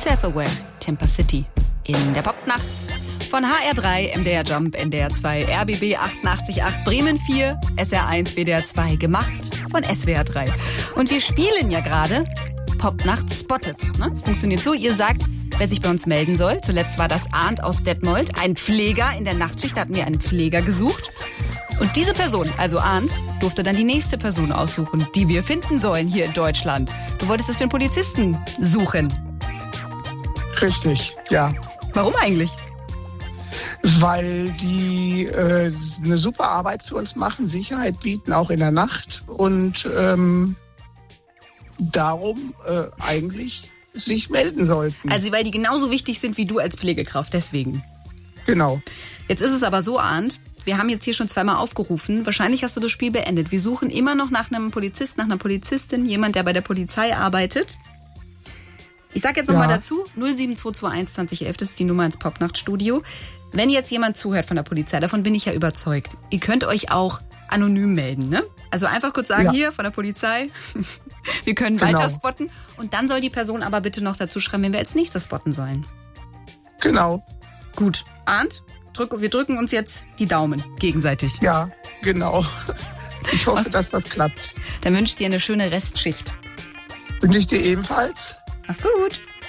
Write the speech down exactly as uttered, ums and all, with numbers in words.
Self-Aware, Timber City. In der Popnacht von H R drei, M D R Jump, N D R zwei, R B B achtundachtzig Komma acht, Bremen vier, S R eins, W D R zwei, gemacht von S W R drei. Und wir spielen ja gerade Popnacht Spotted. Ne? Es funktioniert so, ihr sagt, wer sich bei uns melden soll. Zuletzt war das Arndt aus Detmold, ein Pfleger in der Nachtschicht. Da hatten wir einen Pfleger gesucht. Und diese Person, also Arndt, durfte dann die nächste Person aussuchen, die wir finden sollen hier in Deutschland. Du wolltest das für einen Polizisten suchen. Richtig, ja. Warum eigentlich? Weil die äh, eine super Arbeit für uns machen, Sicherheit bieten, auch in der Nacht. Und ähm, darum äh, eigentlich sich melden sollten. Also weil die genauso wichtig sind wie du als Pflegekraft, deswegen. Genau. Jetzt ist es aber so, Arndt, wir haben jetzt hier schon zweimal aufgerufen. Wahrscheinlich hast du das Spiel beendet. Wir suchen immer noch nach einem Polizist, nach einer Polizistin, jemand, der bei der Polizei arbeitet. Ich sag jetzt nochmal ja. dazu, null sieben zwei zwei eins zwanzig elf, das ist die Nummer ins Popnachtstudio. Wenn jetzt jemand zuhört von der Polizei, davon bin ich ja überzeugt. Ihr könnt euch auch anonym melden, ne? Also einfach kurz sagen, ja. hier von der Polizei, wir können genau. weiter spotten. Und dann soll die Person aber bitte noch dazu schreiben, wenn wir als nächstes spotten sollen. Genau. Gut. Arndt, drück, wir drücken uns jetzt die Daumen gegenseitig. Ja, genau. Ich hoffe, dass das klappt. Dann wünsche ich dir eine schöne Restschicht. Wünsche ich dir ebenfalls. Mach's gut.